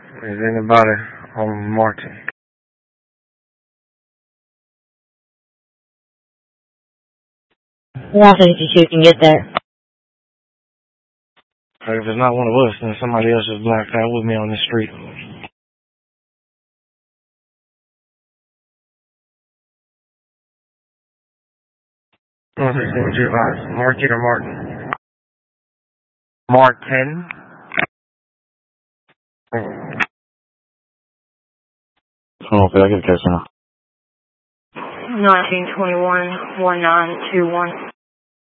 Is anybody on Martin? Yeah, I think you can get there. If it's not one of us, then somebody else is blacked out with me on the street. Market or Martin? Martin? Okay, I get a case now. 1921-1921.